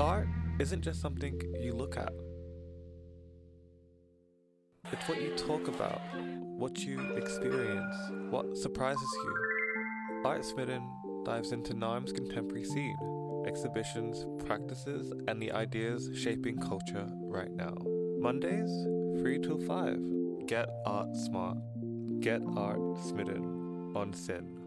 Art isn't just something you look at, it's what you talk about, what you experience, what surprises you. Art Smitten dives into Naarm's contemporary scene, exhibitions, practices, and the ideas shaping culture right now. Mondays, 3 till 5. Get art smart. Get art smitten on Sin.